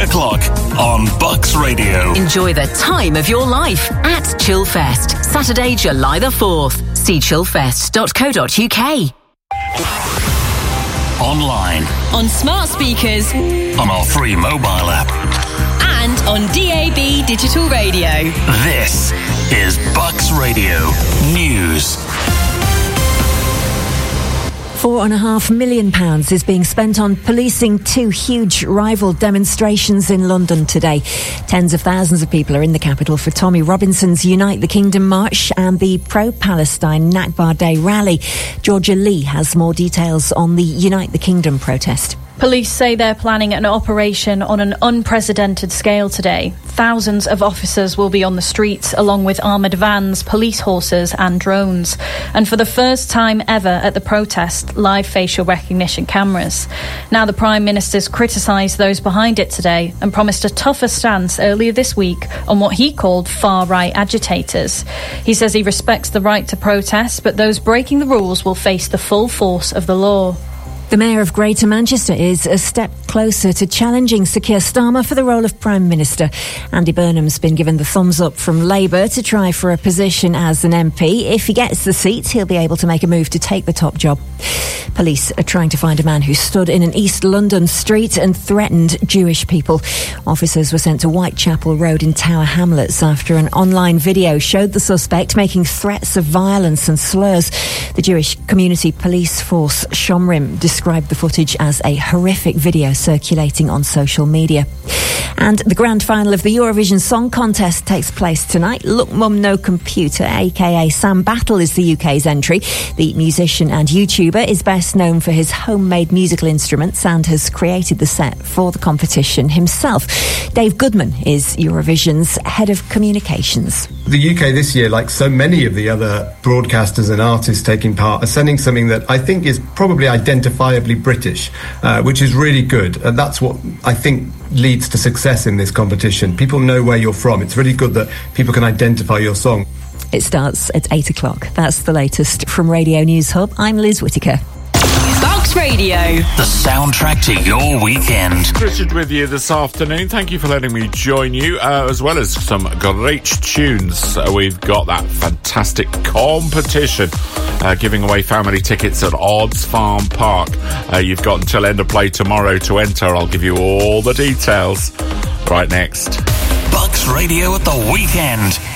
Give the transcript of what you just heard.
o'clock on Bucks Radio. Enjoy the time of your life at Chillfest, Saturday, July the 4th. See chillfest.co.uk. Online. On smart speakers. On our free mobile app. And on DAB digital radio. This is Bucks Radio News. £4.5 million is being spent on policing two huge rival demonstrations in London today. Tens of thousands of people are in the capital for Tommy Robinson's Unite the Kingdom March and the pro-Palestine Nakba Day rally. Georgia Lee has more details on the Unite the Kingdom protest. Police say they're planning an operation on an unprecedented scale today. Thousands of officers will be on the streets, along with armoured vans, police horses and drones. And for the first time ever at the protest, live facial recognition cameras. Now the Prime Minister's criticised those behind it today and promised a tougher stance earlier this week on what he called far-right agitators. He says he respects the right to protest, but those breaking the rules will face the full force of the law. The Mayor of Greater Manchester is a step closer to challenging Sir Keir Starmer for the role of Prime Minister. Andy Burnham's been given the thumbs up from Labour to try for a position as an MP. If he gets the seat, he'll be able to make a move to take the top job. Police are trying to find a man who stood in an East London street and threatened Jewish people. Officers were sent to Whitechapel Road in Tower Hamlets after an online video showed the suspect making threats of violence and slurs. The Jewish Community Police Force Shomrim described the footage as a horrific video circulating on social media. And the grand final of the Eurovision Song Contest takes place tonight. Look Mum No Computer, aka Sam Battle, is the UK's entry. The musician and YouTuber is best known for his homemade musical instruments and has created the set for the competition himself. Dave Goodman is Eurovision's head of communications. The UK this year, like so many of the other broadcasters and artists taking part, are sending something that I think is probably identifiably British, which is really good. And that's what I think leads to success in this competition. People know where you're from. It's really good that people can identify your song. It starts at 8 o'clock. That's the latest from Radio News Hub. I'm Liz Whittaker. Bucks Radio. The soundtrack to your weekend. Richard with you this afternoon. Thank you for letting me join you, as well as some great tunes. We've got that fantastic competition, giving away family tickets at Odds Farm Park. You've got until end of play tomorrow to enter. I'll give you all the details right next. Bucks Radio at the weekend.